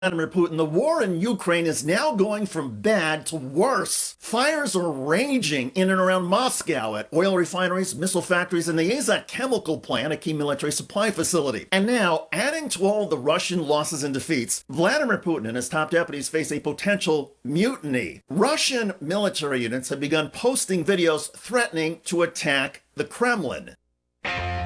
Vladimir Putin, the war in Ukraine is now going from bad to worse. Fires are raging in and around Moscow at oil refineries, missile factories, and the Azot chemical plant, a key military supply facility. And now, adding to all the Russian losses and defeats, Vladimir Putin and his top deputies face a potential mutiny. Russian military units have begun posting videos threatening to attack the Kremlin.